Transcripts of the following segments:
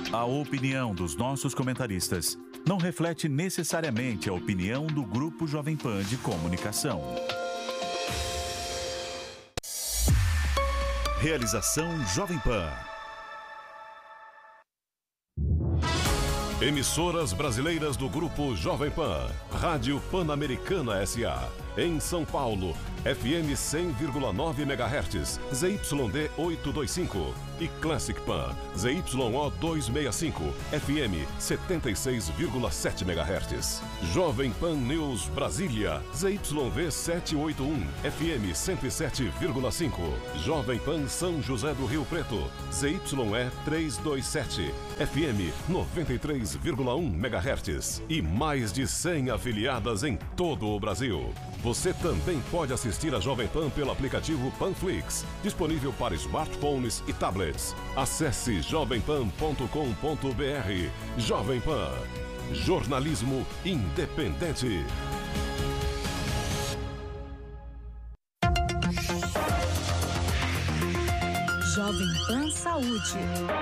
A opinião dos nossos comentaristas não reflete necessariamente a opinião do Grupo Jovem Pan de Comunicação. Realização Jovem Pan. Emissoras brasileiras do Grupo Jovem Pan. Rádio Pan-Americana S.A. Em São Paulo, FM 100,9 MHz, ZYD 825. E Classic Pan, ZYO 265, FM 76,7 MHz. Jovem Pan News Brasília, ZYV 781, FM 107,5. Jovem Pan São José do Rio Preto, ZYE 327, FM 93,1 MHz. E mais de 100 afiliadas em todo o Brasil. Você também pode assistir a Jovem Pan pelo aplicativo Panflix, disponível para smartphones e tablets. Acesse jovempan.com.br. Jovem Pan, jornalismo independente. Jovem Pan Saúde.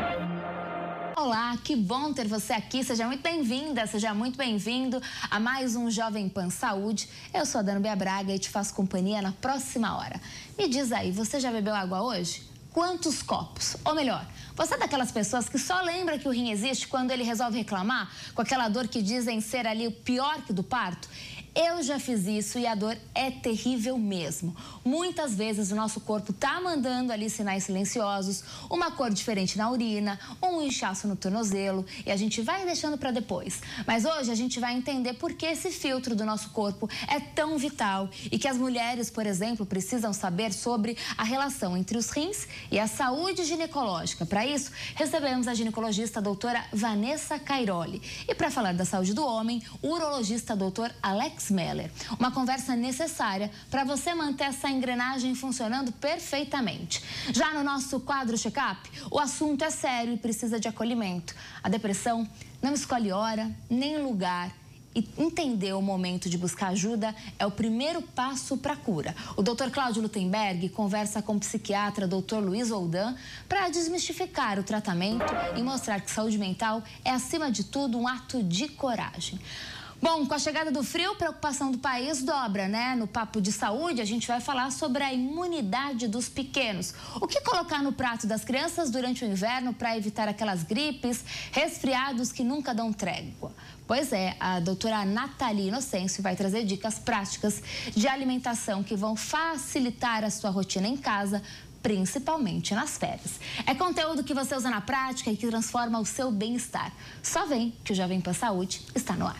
Olá, que bom ter você aqui. Seja muito bem-vinda, seja muito bem-vindo a mais um Jovem Pan Saúde. Eu sou a Danúbia Braga e te faço companhia na próxima hora. Me diz aí, você já bebeu água hoje? Quantos copos? Ou melhor, você é daquelas pessoas que só lembra que o rim existe quando ele resolve reclamar, com aquela dor que dizem ser ali o pior que do parto? Eu já fiz isso e a dor é terrível mesmo. Muitas vezes o nosso corpo tá mandando ali sinais silenciosos, uma cor diferente na urina, um inchaço no tornozelo e a gente vai deixando para depois. Mas hoje a gente vai entender por que esse filtro do nosso corpo é tão vital e que as mulheres, por exemplo, precisam saber sobre a relação entre os rins e a saúde ginecológica. Para isso, recebemos a ginecologista doutora Vanessa Cairoli. E para falar da saúde do homem, o urologista doutor Alex Meller. Uma conversa necessária para você manter essa engrenagem funcionando perfeitamente. Já no nosso quadro check-up, o assunto é sério e precisa de acolhimento. A depressão não escolhe hora nem lugar. E entender o momento de buscar ajuda é o primeiro passo para a cura. O Dr. Cláudio Lutemberg conversa com o psiquiatra Dr. Luiz Oldan para desmistificar o tratamento e mostrar que saúde mental é, acima de tudo, um ato de coragem. Bom, com a chegada do frio, a preocupação do país dobra, né? No Papo de Saúde, a gente vai falar sobre a imunidade dos pequenos. O que colocar no prato das crianças durante o inverno para evitar aquelas gripes, resfriados que nunca dão trégua? Pois é, a doutora Nathalie Inocêncio vai trazer dicas práticas de alimentação que vão facilitar a sua rotina em casa, principalmente nas férias. É conteúdo que você usa na prática e que transforma o seu bem-estar. Só vem que o Jovem Pan Saúde está no ar.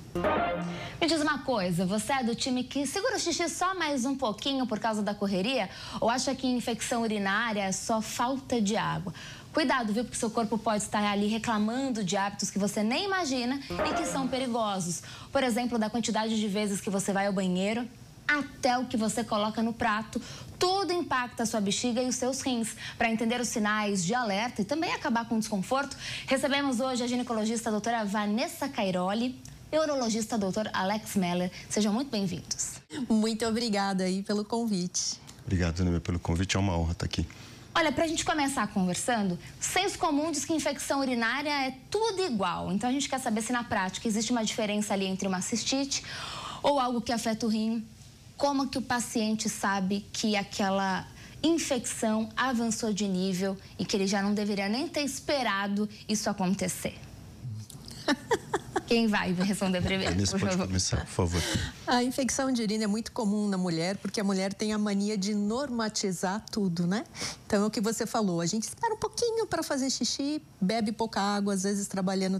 Me diz uma coisa, você é do time que segura o xixi só mais um pouquinho por causa da correria? Ou acha que infecção urinária é só falta de água? Cuidado, viu? Porque seu corpo pode estar ali reclamando de hábitos que você nem imagina e que são perigosos. Por exemplo, da quantidade de vezes que você vai ao banheiro até o que você coloca no prato. Tudo impacta a sua bexiga e os seus rins. Para entender os sinais de alerta e também acabar com o desconforto, recebemos hoje a ginecologista a doutora Vanessa Cairoli e o urologista doutor Alex Meller. Sejam muito bem-vindos. Muito obrigada aí pelo convite. Obrigado, Danúbia, pelo convite. É uma honra estar aqui. Olha, pra gente começar conversando, senso comum diz que infecção urinária é tudo igual. Então a gente quer saber se na prática existe uma diferença ali entre uma cistite ou algo que afeta o rim. Como que o paciente sabe que aquela infecção avançou de nível e que ele já não deveria nem ter esperado isso acontecer? Quem vai responder primeiro? Vanessa, pode começar, por favor. A infecção de urina é muito comum na mulher, porque a mulher tem a mania de normatizar tudo, né? Então, é o que você falou, a gente espera um pouquinho para fazer xixi, bebe pouca água, às vezes trabalhando.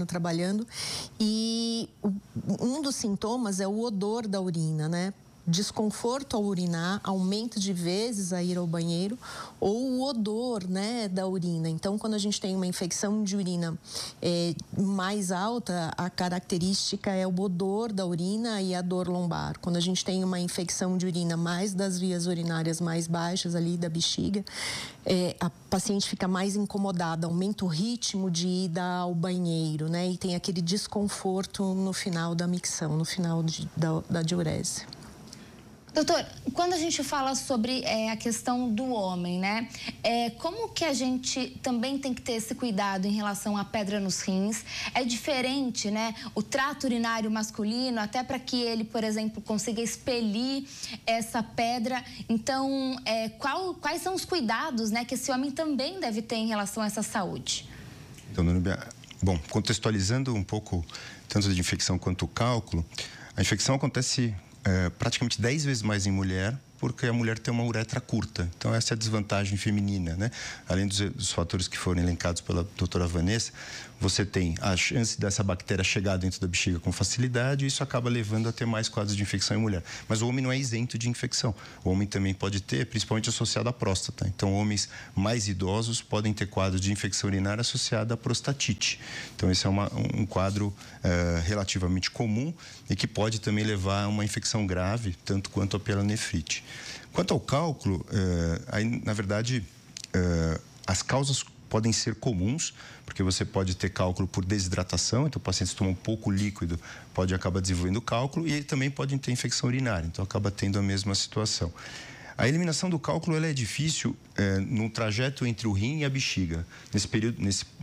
E um dos sintomas é o odor da urina, né? Desconforto ao urinar, aumento de vezes a ir ao banheiro ou o odor, né, da urina. Então, quando a gente tem uma infecção de urina mais alta, a característica é o odor da urina e a dor lombar. Quando a gente tem uma infecção de urina mais das vias urinárias mais baixas ali da bexiga, a paciente fica mais incomodada, aumenta o ritmo de ida ao banheiro, né, e tem aquele desconforto no final da micção, no final da diurese. Doutor, quando a gente fala sobre a questão do homem, né? Como que a gente também tem que ter esse cuidado em relação à pedra nos rins? É diferente, né? O trato urinário masculino, até para que ele, por exemplo, consiga expelir essa pedra. Então, quais são os cuidados, né, que esse homem também deve ter em relação a essa saúde? Então, bom, contextualizando um pouco tanto de infecção quanto o cálculo, a infecção acontece praticamente 10 vezes mais em mulher, porque a mulher tem uma uretra curta. Então, essa é a desvantagem feminina, né? Além dos fatores que foram elencados pela doutora Vanessa, você tem a chance dessa bactéria chegar dentro da bexiga com facilidade e isso acaba levando a ter mais quadros de infecção em mulher. Mas o homem não é isento de infecção. O homem também pode ter, principalmente associado à próstata. Então, homens mais idosos podem ter quadros de infecção urinária associada à prostatite. Então, esse é um quadro relativamente comum e que pode também levar a uma infecção grave, tanto quanto a pielonefrite. Quanto ao cálculo, aí, na verdade, as causas podem ser comuns, porque você pode ter cálculo por desidratação, então o paciente toma um pouco líquido, pode acabar desenvolvendo cálculo, e ele também pode ter infecção urinária, então acaba tendo a mesma situação. A eliminação do cálculo ela é difícil no trajeto entre o rim e a bexiga. Nesse período,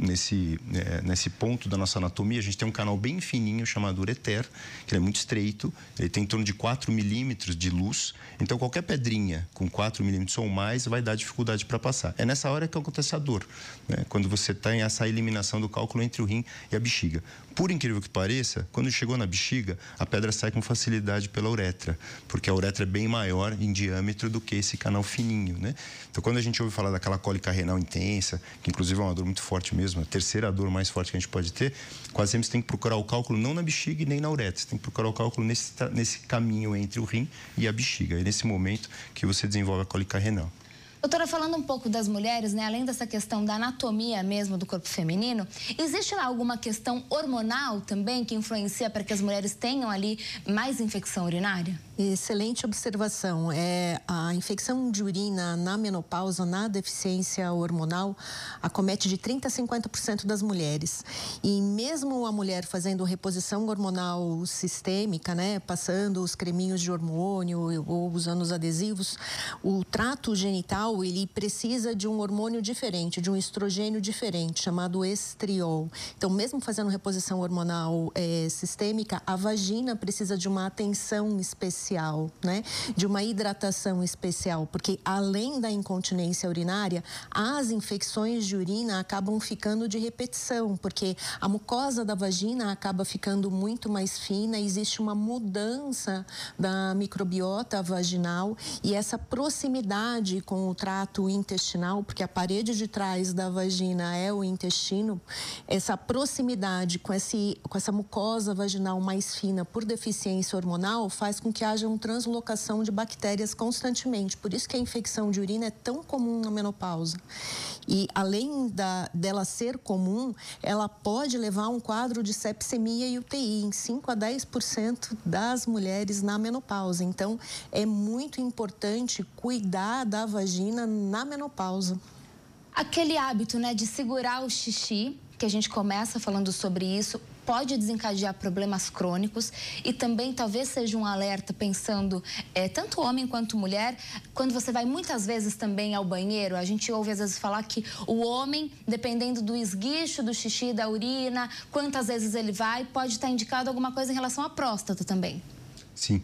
nesse ponto da nossa anatomia, a gente tem um canal bem fininho chamado ureter, que ele é muito estreito, ele tem em torno de 4 milímetros de luz, então qualquer pedrinha com 4 milímetros ou mais vai dar dificuldade para passar. É nessa hora que acontece a dor, né? Quando você tem essa eliminação do cálculo entre o rim e a bexiga. Por incrível que pareça, quando chegou na bexiga, a pedra sai com facilidade pela uretra, porque a uretra é bem maior em diâmetro do que esse canal fininho, né? Então, quando a gente ouve falar daquela cólica renal intensa, que inclusive é uma dor muito forte mesmo, a terceira dor mais forte que a gente pode ter, quase sempre você tem que procurar o cálculo não na bexiga e nem na uretra, você tem que procurar o cálculo nesse caminho entre o rim e a bexiga. É nesse momento que você desenvolve a cólica renal. Doutora, falando um pouco das mulheres, né, além dessa questão da anatomia mesmo do corpo feminino, existe lá alguma questão hormonal também que influencia para que as mulheres tenham ali mais infecção urinária? Excelente observação. A infecção de urina na menopausa, na deficiência hormonal, acomete de 30% a 50% das mulheres. E mesmo a mulher fazendo reposição hormonal sistêmica, né, passando os creminhos de hormônio ou usando os adesivos, o trato genital ele precisa de um hormônio diferente, de um estrogênio diferente, chamado estriol. Então, mesmo fazendo reposição hormonal sistêmica, a vagina precisa de uma atenção especial, né? De uma hidratação especial, porque além da incontinência urinária, as infecções de urina acabam ficando de repetição, porque a mucosa da vagina acaba ficando muito mais fina, existe uma mudança da microbiota vaginal e essa proximidade com o trato intestinal, porque a parede de trás da vagina é o intestino, essa proximidade com essa mucosa vaginal mais fina por deficiência hormonal faz com que haja uma translocação de bactérias constantemente. Por isso que a infecção de urina é tão comum na menopausa. E além dela ser comum, ela pode levar a um quadro de sepsemia e UTI em 5 a 10% das mulheres na menopausa. Então, é muito importante cuidar da vagina na menopausa. Aquele hábito, né, de segurar o xixi, que a gente começa falando sobre isso, pode desencadear problemas crônicos e também talvez seja um alerta pensando tanto homem quanto mulher, quando você vai muitas vezes também ao banheiro, a gente ouve às vezes falar que o homem, dependendo do esguicho, do xixi, da urina, quantas vezes ele vai, pode estar indicado alguma coisa em relação à próstata também. Sim,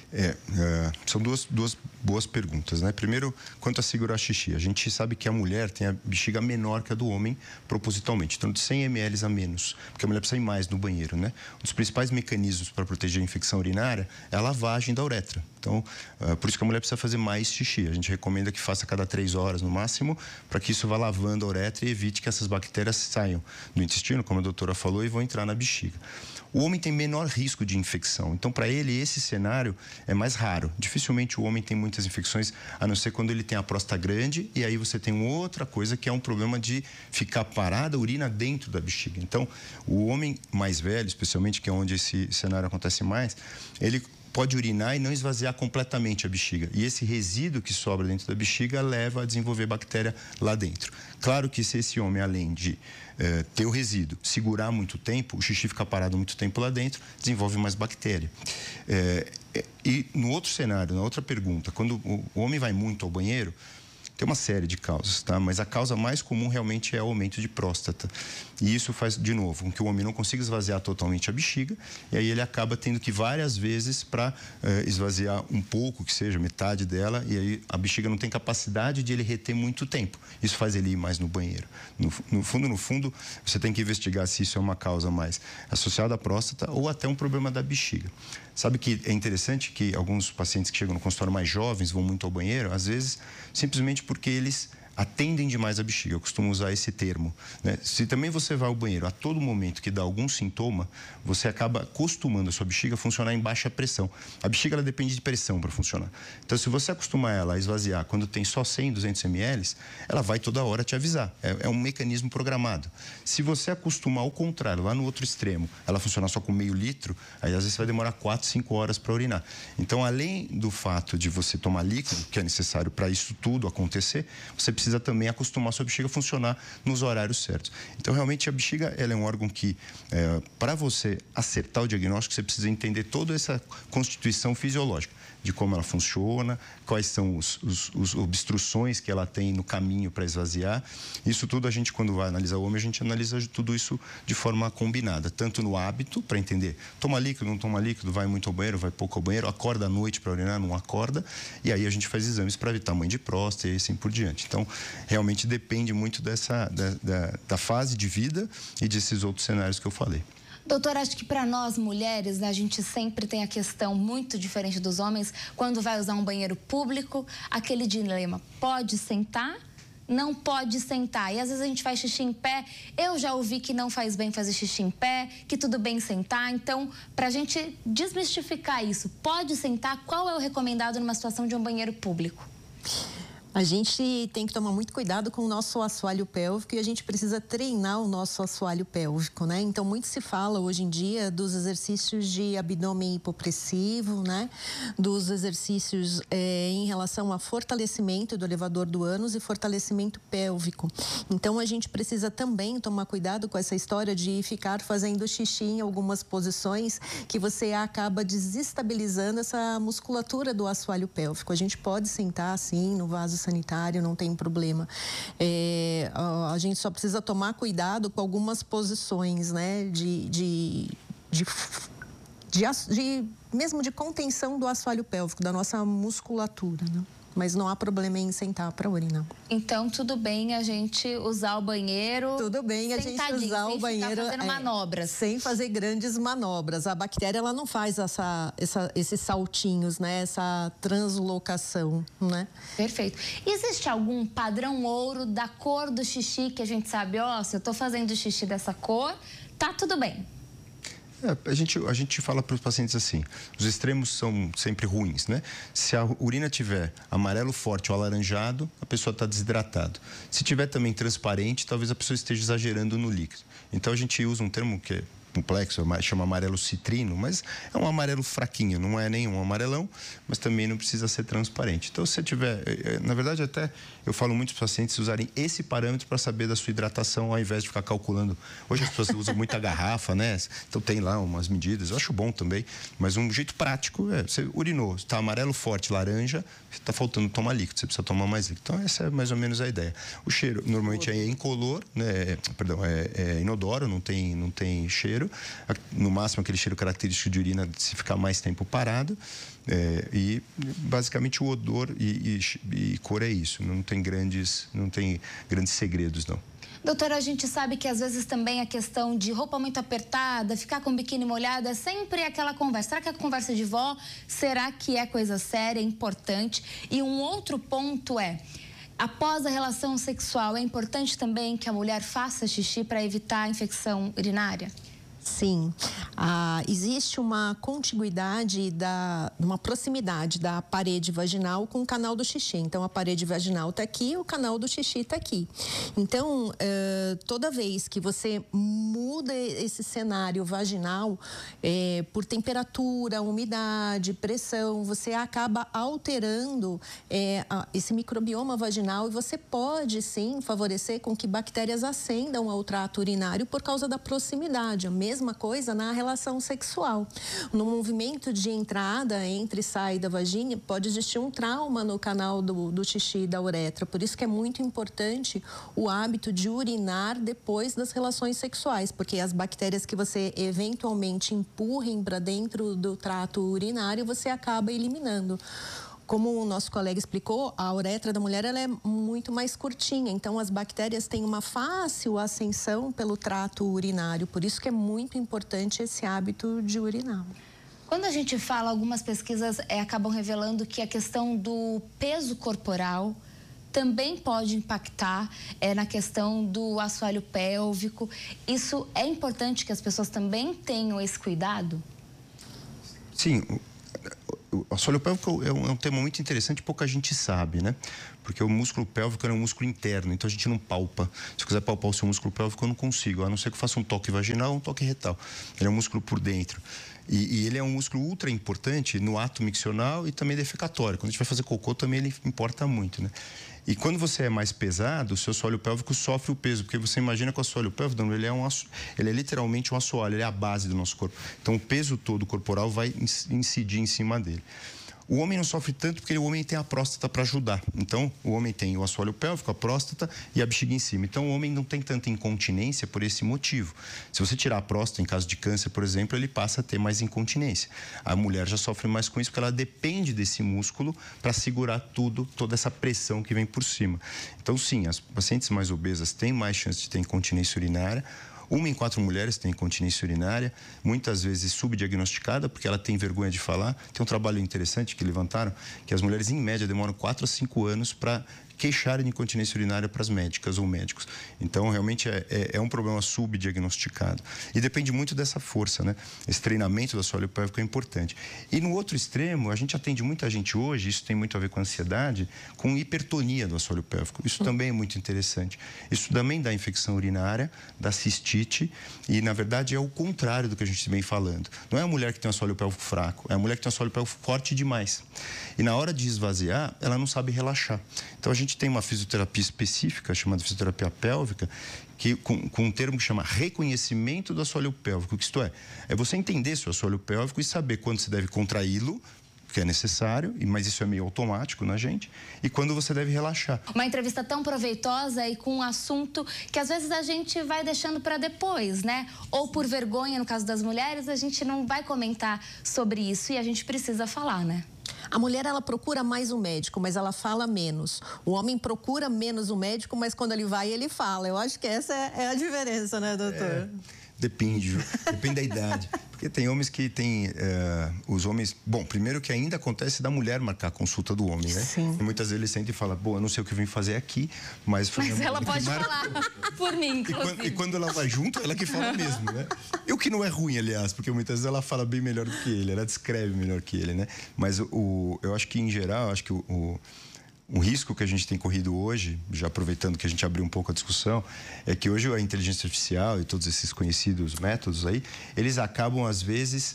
são duas boas perguntas, né? Primeiro, quanto a segurar xixi, a gente sabe que a mulher tem a bexiga menor que a do homem propositalmente, então de 100 ml a menos, porque a mulher precisa ir mais no banheiro, né? Um dos principais mecanismos para proteger a infecção urinária é a lavagem da uretra. Então, por isso que a mulher precisa fazer mais xixi. A gente recomenda que faça a cada 3 horas no máximo, para que isso vá lavando a uretra e evite que essas bactérias saiam do intestino, como a doutora falou, e vão entrar na bexiga. O homem tem menor risco de infecção, então para ele esse cenário é mais raro. Dificilmente o homem tem muitas infecções, a não ser quando ele tem a próstata grande e aí você tem outra coisa que é um problema de ficar parada a urina dentro da bexiga. Então, o homem mais velho, especialmente, que é onde esse cenário acontece mais, ele pode urinar e não esvaziar completamente a bexiga. E esse resíduo que sobra dentro da bexiga leva a desenvolver bactéria lá dentro. Claro que se esse homem, além de ter o resíduo, segurar muito tempo, o xixi fica parado muito tempo lá dentro, desenvolve mais bactéria. E no outro cenário, na outra pergunta, quando o homem vai muito ao banheiro, tem uma série de causas, tá? Mas a causa mais comum realmente é o aumento de próstata. E isso faz, de novo, com que o homem não consiga esvaziar totalmente a bexiga, e aí ele acaba tendo que ir várias vezes para esvaziar um pouco, que seja metade dela, e aí a bexiga não tem capacidade de ele reter muito tempo. Isso faz ele ir mais no banheiro. No fundo, você tem que investigar se isso é uma causa mais associada à próstata ou até um problema da bexiga. Sabe que é interessante que alguns pacientes que chegam no consultório mais jovens vão muito ao banheiro, às vezes simplesmente porque eles atendem demais a bexiga. Eu costumo usar esse termo, né? Se também você vai ao banheiro a todo momento que dá algum sintoma, você acaba acostumando a sua bexiga a funcionar em baixa pressão. A bexiga ela depende de pressão para funcionar. Então, se você acostumar ela a esvaziar quando tem só 100, 200 ml, ela vai toda hora te avisar. É um mecanismo programado. Se você acostumar ao contrário, lá no outro extremo, ela funcionar só com meio litro, aí às vezes vai demorar 4, 5 horas para urinar. Então, além do fato de você tomar líquido, que é necessário para isso tudo acontecer, você precisa também acostumar a sua bexiga a funcionar nos horários certos. Então, realmente, a bexiga ela é um órgão que, para você acertar o diagnóstico, você precisa entender toda essa constituição fisiológica, de como ela funciona, quais são os obstruções que ela tem no caminho para esvaziar. Isso tudo a gente, quando vai analisar o homem, a gente analisa tudo isso de forma combinada, tanto no hábito, para entender, toma líquido, não toma líquido, vai muito ao banheiro, vai pouco ao banheiro, acorda à noite para urinar, não acorda, e aí a gente faz exames para ver tamanho de próstata e assim por diante. Então, realmente depende muito da fase de vida e desses outros cenários que eu falei. Doutora, acho que para nós mulheres, né, a gente sempre tem a questão muito diferente dos homens. Quando vai usar um banheiro público, aquele dilema, pode sentar? Não pode sentar. E às vezes a gente faz xixi em pé. Eu já ouvi que não faz bem fazer xixi em pé, que tudo bem sentar. Então, para a gente desmistificar isso, pode sentar? Qual é o recomendado numa situação de um banheiro público? A gente tem que tomar muito cuidado com o nosso assoalho pélvico e a gente precisa treinar o nosso assoalho pélvico, né? Então, muito se fala hoje em dia dos exercícios de abdômen hipopressivo, né? Dos exercícios em relação a fortalecimento do elevador do ânus e fortalecimento pélvico. Então, a gente precisa também tomar cuidado com essa história de ficar fazendo xixi em algumas posições que você acaba desestabilizando essa musculatura do assoalho pélvico. A gente pode sentar assim no vaso sanitário, não tem problema. A gente só precisa tomar cuidado com algumas posições, né, mesmo de contenção do assoalho pélvico, da nossa musculatura, né? Mas não há problema em sentar para urinar. Então, tudo bem a gente usar o banheiro... Tudo bem a gente usar o banheiro... Sem ficar fazendo manobras. Sem fazer grandes manobras. A bactéria, ela não faz esses saltinhos, né? Essa translocação, né? Perfeito. Existe algum padrão ouro da cor do xixi que a gente sabe, se eu tô fazendo xixi dessa cor, tá tudo bem? A gente fala para os pacientes assim, os extremos são sempre ruins, né? Se a urina tiver amarelo forte ou alaranjado, a pessoa está desidratada. Se tiver também transparente, talvez a pessoa esteja exagerando no líquido. Então, a gente usa um termo que é complexo, chama amarelo citrino, mas é um amarelo fraquinho, não é nenhum amarelão, mas também não precisa ser transparente. Então, se você tiver... Na verdade, até eu falo muito para os pacientes usarem esse parâmetro para saber da sua hidratação, ao invés de ficar calculando. Hoje as pessoas usam muita garrafa, né? Então, tem lá umas medidas, eu acho bom também, mas um jeito prático você urinou, está amarelo forte, laranja, está faltando tomar líquido, você precisa tomar mais líquido. Então, essa é mais ou menos a ideia. O cheiro, normalmente, é incolor, né? É inodoro, não tem cheiro. No máximo, aquele cheiro característico de urina de se ficar mais tempo parado. E basicamente o odor e cor é isso. Não tem grandes segredos, não. Doutora, a gente sabe que às vezes também a questão de roupa muito apertada, ficar com o biquíni molhado, é sempre aquela conversa. Será que é conversa de vó? Será que é coisa séria, importante? E um outro ponto após a relação sexual, é importante também que a mulher faça xixi para evitar a infecção urinária? Sim, existe uma contiguidade, uma proximidade da parede vaginal com o canal do xixi. Então, a parede vaginal está aqui, o canal do xixi está aqui. Então, toda vez que você muda esse cenário vaginal, por temperatura, umidade, pressão, você acaba alterando esse microbioma vaginal e você pode, sim, favorecer com que bactérias ascendam ao trato urinário por causa da proximidade. A mesma coisa na relação sexual. No movimento de entrada, entre e sai da vagina, pode existir um trauma no canal do xixi e da uretra. Por isso que é muito importante o hábito de urinar depois das relações sexuais, porque as bactérias que você eventualmente empurrem para dentro do trato urinário, você acaba eliminando. Como o nosso colega explicou, a uretra da mulher ela é muito mais curtinha, então as bactérias têm uma fácil ascensão pelo trato urinário, por isso que é muito importante esse hábito de urinar. Quando a gente fala, algumas pesquisas acabam revelando que a questão do peso corporal também pode impactar na questão do assoalho pélvico. Isso é importante que as pessoas também tenham esse cuidado? Sim. O assoalho pélvico é um tema muito interessante, pouca gente sabe, né? Porque o músculo pélvico é um músculo interno, então a gente não palpa. Se eu quiser palpar o seu músculo pélvico, eu não consigo, a não ser que eu faça um toque vaginal ou um toque retal. Ele é um músculo por dentro. E ele é um músculo ultra importante no ato miccional e também defecatório. Quando a gente vai fazer cocô, também ele importa muito, né? E quando você é mais pesado, o seu assoalho pélvico sofre o peso, porque você imagina que o assoalho pélvico, ele é literalmente um assoalho, ele é a base do nosso corpo. Então, o peso todo corporal vai incidir em cima dele. O homem não sofre tanto porque o homem tem a próstata para ajudar. Então, o homem tem o assoalho pélvico, a próstata e a bexiga em cima. Então, o homem não tem tanta incontinência por esse motivo. Se você tirar a próstata, em caso de câncer, por exemplo, ele passa a ter mais incontinência. A mulher já sofre mais com isso porque ela depende desse músculo para segurar toda essa pressão que vem por cima. Então, sim, as pacientes mais obesas têm mais chance de ter incontinência urinária. 1 em 4 mulheres tem incontinência urinária, muitas vezes subdiagnosticada, porque ela tem vergonha de falar. Tem um trabalho interessante que levantaram, que as mulheres, em média, demoram 4 a 5 anos para queixarem de incontinência urinária para as médicas ou médicos. Então, realmente, é um problema subdiagnosticado. E depende muito dessa força, né? Esse treinamento do assoalho pélvico é importante. E no outro extremo, a gente atende muita gente hoje, isso tem muito a ver com ansiedade, com hipertonia do assoalho pélvico. Isso também é muito interessante. Isso também dá infecção urinária, dá cistite e, na verdade, é o contrário do que a gente vem falando. Não é a mulher que tem um assoalho pélvico fraco, é a mulher que tem um assoalho pélvico forte demais. E na hora de esvaziar, ela não sabe relaxar. Então, a gente tem uma fisioterapia específica, chamada fisioterapia pélvica, que, com um termo que chama reconhecimento do assoalho pélvico. Isto é você entender seu assoalho pélvico e saber quando você deve contraí-lo, que é necessário, mas isso é meio automático na gente, e quando você deve relaxar. Uma entrevista tão proveitosa e com um assunto que às vezes a gente vai deixando para depois, né? Ou por vergonha, no caso das mulheres, a gente não vai comentar sobre isso e a gente precisa falar, né? A mulher, ela procura mais o médico, mas ela fala menos. O homem procura menos o médico, mas quando ele vai, ele fala. Eu acho que essa é a diferença, né, doutor? Depende da idade. Porque tem homens que têm... os homens... Bom, primeiro que ainda acontece da mulher marcar a consulta do homem, né? Sim. E muitas vezes ele sente e fala, eu não sei o que eu vim fazer aqui, mas ela pode falar por mim, inclusive. E quando ela vai junto, ela que fala mesmo, né? E o que não é ruim, aliás, porque muitas vezes ela fala bem melhor do que ele, ela descreve melhor que ele, né? Mas eu acho que, em geral, acho que o risco que a gente tem corrido hoje, já aproveitando que a gente abriu um pouco a discussão, é que hoje a inteligência artificial e todos esses conhecidos métodos aí, eles acabam, às vezes,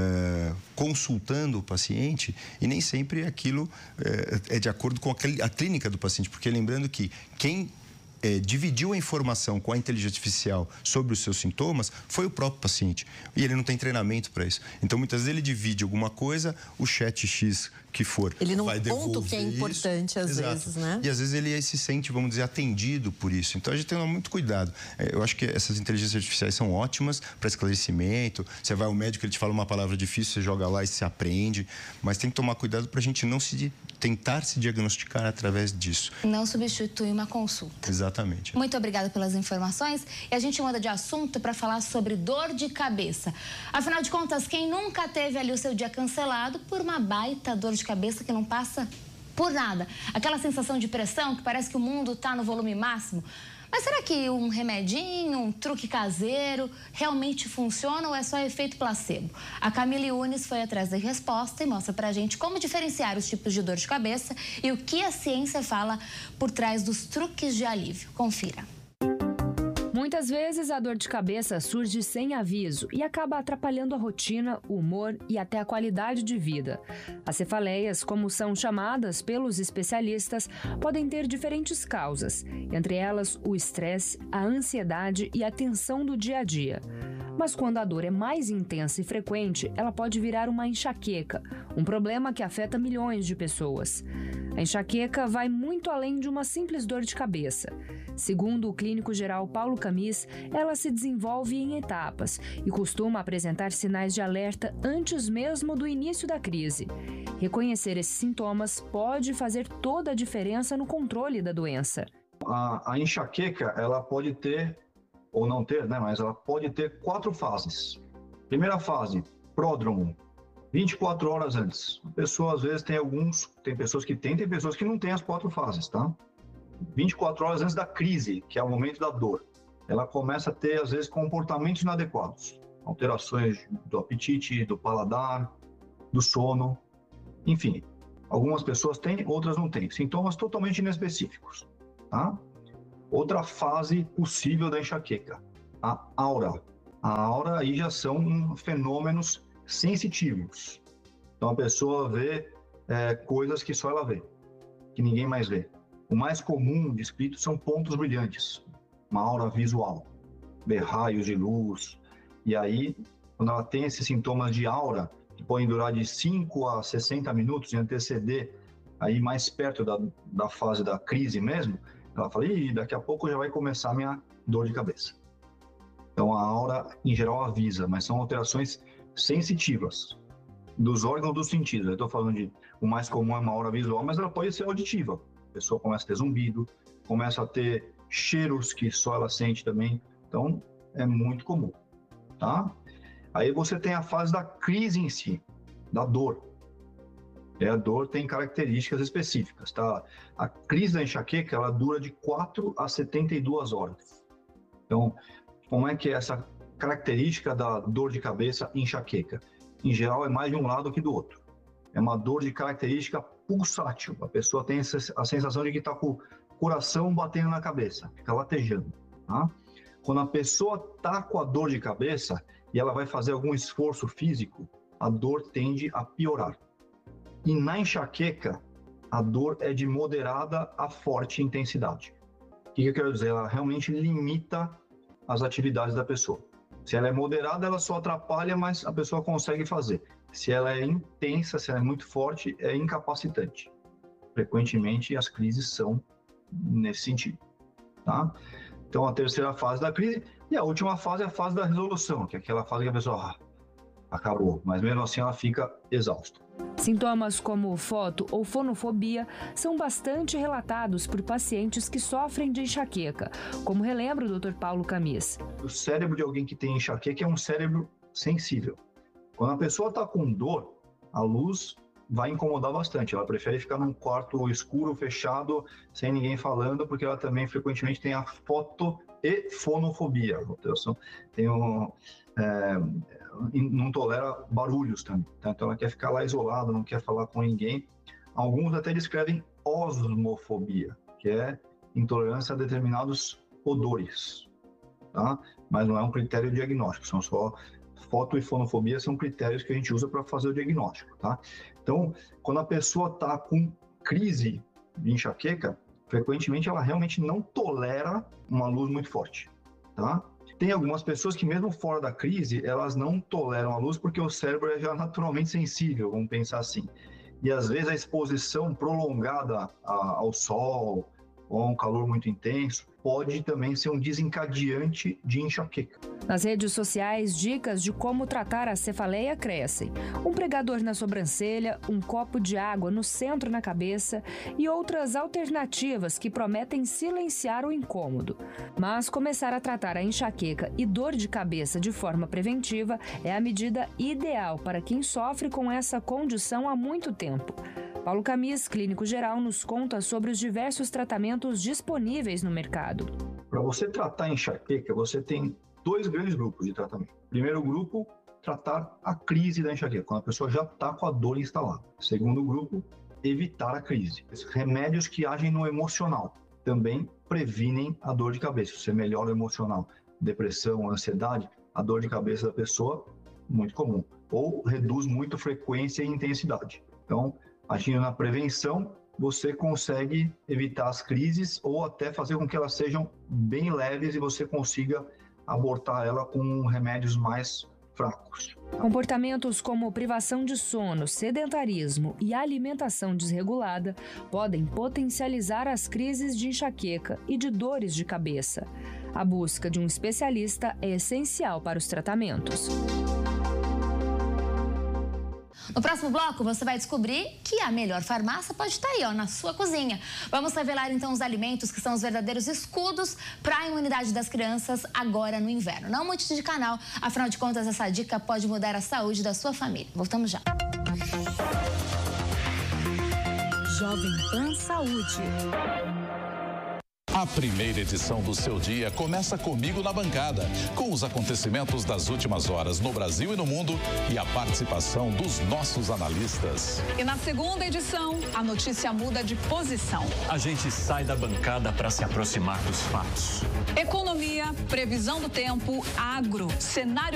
consultando o paciente e nem sempre aquilo é de acordo com a clínica do paciente. Porque lembrando que quem dividiu a informação com a inteligência artificial sobre os seus sintomas foi o próprio paciente. E ele não tem treinamento para isso. Então, muitas vezes, ele divide alguma coisa, o chat X que for ele não vai devolver conta o que é importante, às vezes, né? E, às vezes, ele se sente, vamos dizer, atendido por isso. Então, a gente tem que tomar muito cuidado. Eu acho que essas inteligências artificiais são ótimas para esclarecimento. Você vai ao médico, ele te fala uma palavra difícil, você joga lá e se aprende. Mas tem que tomar cuidado para a gente não tentar se diagnosticar através disso. Não substitui uma consulta. Exatamente. Muito obrigada pelas informações. E a gente muda de assunto para falar sobre dor de cabeça. Afinal de contas, quem nunca teve ali o seu dia cancelado por uma baita dor de cabeça que não passa por nada? Aquela sensação de pressão que parece que o mundo está no volume máximo. Mas será que um remedinho, um truque caseiro realmente funciona ou é só efeito placebo? A Camila Yunes foi atrás da resposta e mostra pra gente como diferenciar os tipos de dor de cabeça e o que a ciência fala por trás dos truques de alívio. Confira. Muitas vezes a dor de cabeça surge sem aviso e acaba atrapalhando a rotina, o humor e até a qualidade de vida. As cefaleias, como são chamadas pelos especialistas, podem ter diferentes causas, entre elas o estresse, a ansiedade e a tensão do dia a dia. Mas quando a dor é mais intensa e frequente, ela pode virar uma enxaqueca, um problema que afeta milhões de pessoas. A enxaqueca vai muito além de uma simples dor de cabeça. Segundo o clínico geral Paulo Camis, ela se desenvolve em etapas e costuma apresentar sinais de alerta antes mesmo do início da crise. Reconhecer esses sintomas pode fazer toda a diferença no controle da doença. A enxaqueca, ela pode ter, ou não ter, né? Mas ela pode ter 4 fases. Primeira fase, pródromo, 24 horas antes. A pessoa, às vezes, tem pessoas que têm pessoas que não têm as 4 fases, tá? 24 horas antes da crise, que é o momento da dor. Ela começa a ter, às vezes, comportamentos inadequados. Alterações do apetite, do paladar, do sono, enfim. Algumas pessoas têm, outras não têm. Sintomas totalmente inespecíficos, tá? Outra fase possível da enxaqueca, a aura. A aura aí já são fenômenos sensitivos. Então a pessoa vê coisas que só ela vê, que ninguém mais vê. O mais comum descrito são pontos brilhantes, uma aura visual, raios de luz. E aí, quando ela tem esses sintomas de aura, que podem durar de 5 a 60 minutos e anteceder aí mais perto da fase da crise mesmo, ela fala, daqui a pouco já vai começar a minha dor de cabeça. Então a aura, em geral, avisa, mas são alterações sensitivas dos órgãos dos sentidos. Eu estou falando de, o mais comum é uma aura visual, mas ela pode ser auditiva. A pessoa começa a ter zumbido, começa a ter cheiros que só ela sente também. Então, é muito comum, tá? Aí você tem a fase da crise em si, da dor. A dor tem características específicas, tá? A crise da enxaqueca, ela dura de 4 a 72 horas. Então, como é que é essa característica da dor de cabeça enxaqueca? Em geral, é mais de um lado que do outro. É uma dor de característica pulsátil. A pessoa tem a sensação de que está com o coração batendo na cabeça, fica latejando, tá? Quando a pessoa está com a dor de cabeça e ela vai fazer algum esforço físico, a dor tende a piorar. E na enxaqueca, a dor é de moderada a forte intensidade. O que eu quero dizer? Ela realmente limita as atividades da pessoa. Se ela é moderada, ela só atrapalha, mas a pessoa consegue fazer. Se ela é intensa, se ela é muito forte, é incapacitante. Frequentemente, as crises são nesse sentido, tá? Então, a terceira fase da crise, e a última fase é a fase da resolução, que é aquela fase que a pessoa acabou, mas mesmo assim ela fica exausta. Sintomas como foto ou fonofobia são bastante relatados por pacientes que sofrem de enxaqueca, como relembra o Dr. Paulo Camis. O cérebro de alguém que tem enxaqueca é um cérebro sensível. Quando a pessoa está com dor, a luz vai incomodar bastante. Ela prefere ficar num quarto escuro, fechado, sem ninguém falando, porque ela também frequentemente tem a foto e fonofobia. Não tolera barulhos também. Então ela quer ficar lá isolada, não quer falar com ninguém. Alguns até descrevem osmofobia, que é intolerância a determinados odores, tá? Mas não é um critério diagnóstico, são só foto e fonofobia são critérios que a gente usa para fazer o diagnóstico, tá? Então, quando a pessoa está com crise de enxaqueca, frequentemente ela realmente não tolera uma luz muito forte, tá? Tem algumas pessoas que mesmo fora da crise, elas não toleram a luz porque o cérebro é já naturalmente sensível, vamos pensar assim. E às vezes a exposição prolongada ao sol ou a um calor muito intenso pode também ser um desencadeante de enxaqueca. Nas redes sociais, dicas de como tratar a cefaleia crescem. Um pregador na sobrancelha, um copo de água no centro na cabeça e outras alternativas que prometem silenciar o incômodo. Mas começar a tratar a enxaqueca e dor de cabeça de forma preventiva é a medida ideal para quem sofre com essa condição há muito tempo. Paulo Camis, clínico geral, nos conta sobre os diversos tratamentos disponíveis no mercado. Para você tratar a enxaqueca, você tem 2 grandes grupos de tratamento. Primeiro grupo, tratar a crise da enxaqueca, quando a pessoa já está com a dor instalada. Segundo grupo, evitar a crise. Remédios que agem no emocional também previnem a dor de cabeça. Se você melhora o emocional, depressão, ansiedade, a dor de cabeça da pessoa, muito comum. Ou reduz muito a frequência e intensidade. Então, agindo na prevenção, você consegue evitar as crises ou até fazer com que elas sejam bem leves e você consiga abortar ela com remédios mais fracos. Comportamentos como privação de sono, sedentarismo e alimentação desregulada podem potencializar as crises de enxaqueca e de dores de cabeça. A busca de um especialista é essencial para os tratamentos. No próximo bloco, você vai descobrir que a melhor farmácia pode estar aí, na sua cozinha. Vamos revelar, então, os alimentos que são os verdadeiros escudos para a imunidade das crianças agora no inverno. Não mude de canal, afinal de contas, essa dica pode mudar a saúde da sua família. Voltamos já. Jovem Pan Saúde. A primeira edição do Seu Dia começa comigo na bancada, com os acontecimentos das últimas horas no Brasil e no mundo e a participação dos nossos analistas. E na segunda edição, a notícia muda de posição. A gente sai da bancada para se aproximar dos fatos. Economia, previsão do tempo, agro, cenário